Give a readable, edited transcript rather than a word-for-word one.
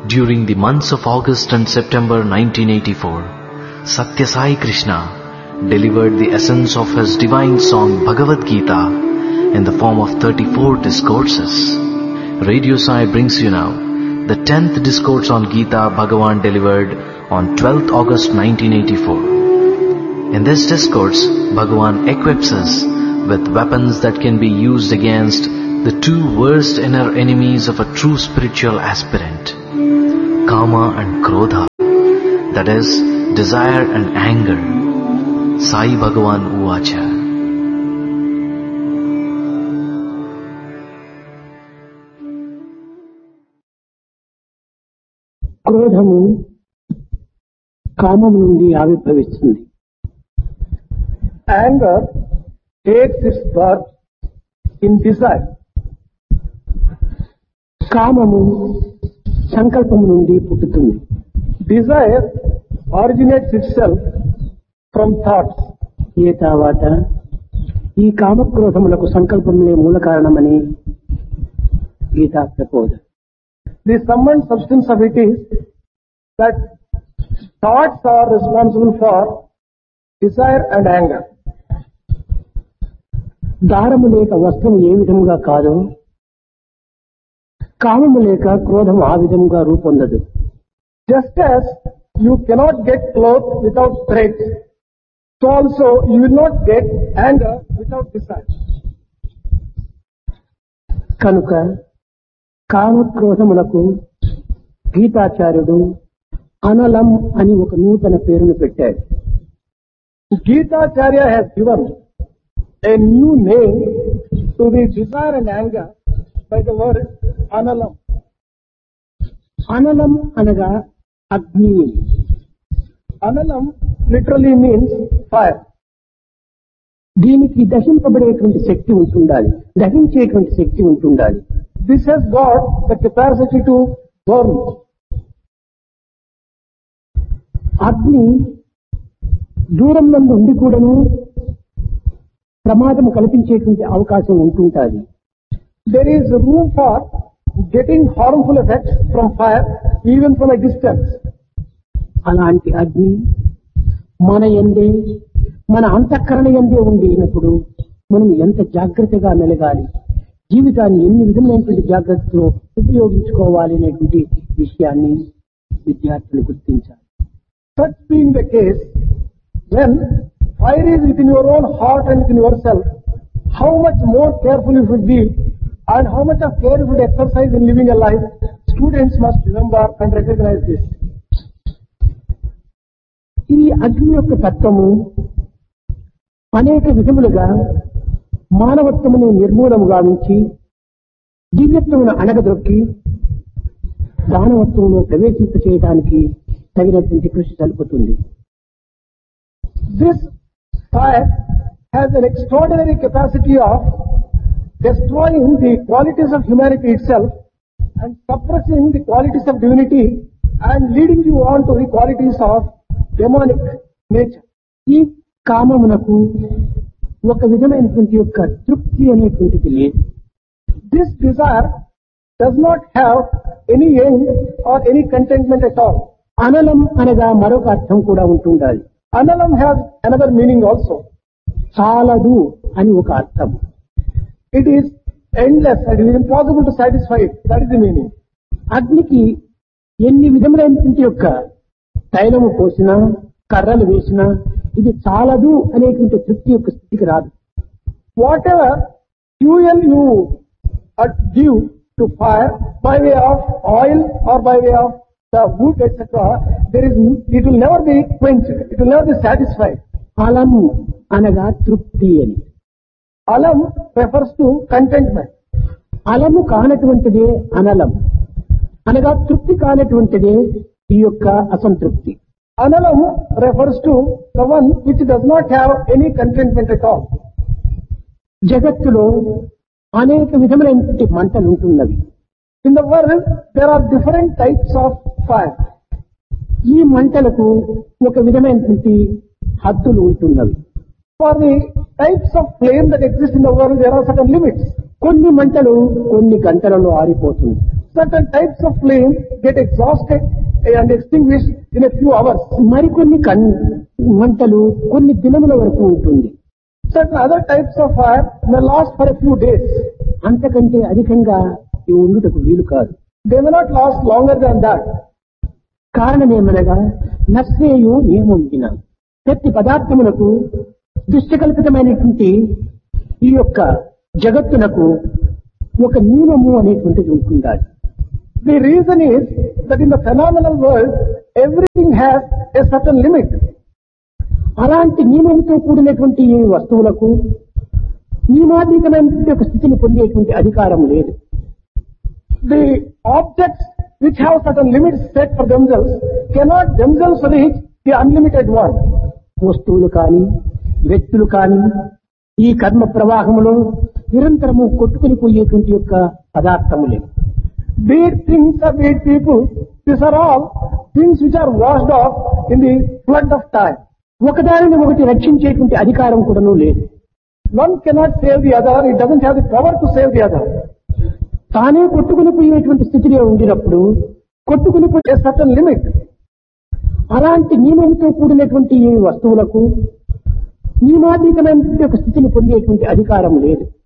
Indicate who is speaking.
Speaker 1: During the months of August and September 1984, Satya Sai Krishna delivered the essence of his divine song Bhagavad Gita in the form of 34 discourses. Radio Sai brings you now the 10th discourse on Gita Bhagavan delivered on 12th August 1984. In this discourse, Bhagavan equips us with weapons that can be used against the two worst inner enemies of a true spiritual aspirant, Kama and Krodha, that is, desire and anger. Sai Bhagavan Uvacha.
Speaker 2: క్రోధము కామము నుండి ఆవిర్భవిస్తుంది.
Speaker 3: Anger takes its birth in desire.
Speaker 2: కామము సంకల్పము నుండి పుట్టుతుంది.
Speaker 3: Desire originates itself from thoughts.
Speaker 2: ఏ తర్వాత ఈ కామక్రోధములకు సంకల్పములే మూల కారణమని గీతా ప్రబోధ.
Speaker 3: The sum and substance of it is that thoughts are responsible for desire and anger.
Speaker 2: దారము లేక వస్త్రము ఏ విధముగా కాదో, కామము లేక క్రోధము ఆ విధముగా రూపొందదు.
Speaker 3: Just as you cannot get clothes without threads, so also you will not get anger without desire.
Speaker 2: కనుక కామక్రోధములకు గీతాచార్యుడు అనలం అని ఒక నూతన పేరును పెట్టాడు.
Speaker 3: Gitacharya has given a new name to the desire and anger by the word analam.
Speaker 2: అనలం అనగా అగ్ని.
Speaker 3: Analam literally means fire.
Speaker 2: దీనికి దహింపబడేటువంటి శక్తి ఉంటుండాలి, దహించేటువంటి శక్తి ఉంటుండాలి.
Speaker 3: This has got the capacity to burn.
Speaker 2: అగ్ని దూరం నుండి ఉండి కూడాను ప్రమాదం కల్పించేటువంటి అవకాశం ఉంటుంటుంది.
Speaker 3: There is room for getting harmful effects from fire even from a distance.
Speaker 2: అలాంటి అగ్ని మన యందే, మన అంతఃకరణ యందే ఉండినప్పుడు మనం ఎంత జాగ్రత్తగా మెలగాలి, జీవితాన్ని ఎన్ని విధమైనటువంటి జాగ్రత్తలు ఉపయోగించుకోవాలి అనేటువంటి విషయాన్ని విద్యార్థులు గుర్తించాలి.
Speaker 3: Such being the case, when fire is within your own heart and within yourself, how much more careful you should be and how much of care you should exercise in living a life, students must remember and recognize this.
Speaker 2: ఈ అగ్ని యొక్క తత్వము అనేక విధములుగా మానవత్వమును నిర్మూలము గావించి దివ్యత్వమును అణగదొక్కి దానవత్వమును ప్రవేశింప చేయడానికి తగినటువంటి కృషి జరుపుతుంది.
Speaker 3: This fire has an extraordinary capacity of destroying the qualities of humanity itself and suppressing the qualities of divinity and leading you on to the qualities of demonic nature.
Speaker 2: ఈ కామమునకు ఒక విధమైనటువంటి యొక్క తృప్తి అనేటువంటిది లేదు.
Speaker 3: This desire does not have any end or any contentment at all.
Speaker 2: అనలం అనగా మరొక అర్థం కూడా ఉంటుండాలి.
Speaker 3: Analam has another meaning also.
Speaker 2: చాలదు అని ఒక అర్థం.
Speaker 3: It is endless and it is impossible to satisfy it. That is the meaning.
Speaker 2: అగ్నికి ఎన్ని విధములైనటువంటి యొక్క తైలము పోసినా, కర్రలు వేసినా ఇది చాలదు అనేటువంటి తృప్తి యొక్క స్థితికి రాదు.
Speaker 3: Whatever fuel you give to fire by way of oil or by way of the wood, etc., it will never be quenched. It will never be satisfied.
Speaker 2: అలము అనగా తృప్తి అని.
Speaker 3: Alam refers to contentment.
Speaker 2: అలము కానటువంటిదే అనలం అనగా తృప్తి కానటువంటిదే ఈ యొక్క అసంతృప్తి.
Speaker 3: Analam refers to the one which does not have any contentment at all.
Speaker 2: జగత్తులో అనేక విధములైనటువంటి మంటలు ఉంటున్నవి.
Speaker 3: In the world, there are different types of fire.
Speaker 2: ఈ మంటలకు ఒక విధమైనటువంటి హద్దులు ఉంటున్నవి.
Speaker 3: For the types of flame that exist in the world, there are certain limits.
Speaker 2: కొన్ని మంటలు కొన్ని గంటలలో ఆరిపోతుంది.
Speaker 3: Certain types of flame get exhausted and extinguished in a few hours.
Speaker 2: మరికొన్ని మంటలు కొన్ని దినముల వరకు ఉంటుంది.
Speaker 3: Certain other types of fire may last for a few days.
Speaker 2: అంతకంటే అధికంగా ఇవి ఉండుటకు వీలు కాదు.
Speaker 3: They may not last longer than that.
Speaker 2: కారణమేమనగా నశ్రేయు నియమం ప్రతి పదార్థములకు దృశ్యకల్పితమైనటువంటి ఈ యొక్క జగత్తునకు ఒక నియమము అనేటువంటిది ఉంటుండాలి.
Speaker 3: The reason is that in the phenomenal world, everything has a certain limit.
Speaker 2: అలాంటి నియమంతో కూడినటువంటి ఈ వస్తువులకు నియమాతీతమైనటువంటి ఒక స్థితిని పొందేటువంటి అధికారం లేదు.
Speaker 3: The objects which have certain limits set for themselves cannot themselves reach the unlimited one.
Speaker 2: వస్తువులు కానీ వ్యక్తులు కానీ ఈ కర్మ ప్రవాహంలో నిరంతరము కొట్టుకుని పోయేటువంటి యొక్క పదార్థములే.
Speaker 3: Be it things or be it people, these are all things which are washed off in the flood of time.
Speaker 2: ఒకదానిని ఒకటి రక్షించేటువంటి అధికారం కూడాను లేదు.
Speaker 3: One cannot save the other, it doesn't have the power to save the other.
Speaker 2: తానే కొట్టుకుని పోయేటువంటి స్థితిలో ఉండినప్పుడు కొట్టుకుని పోయే
Speaker 3: A certain limit.
Speaker 2: అలాంటి నియమంతో కూడినటువంటి ఈ వస్తువులకు నియమాతీతమైనటువంటి ఒక స్థితిని పొందేటువంటి అధికారం లేదు.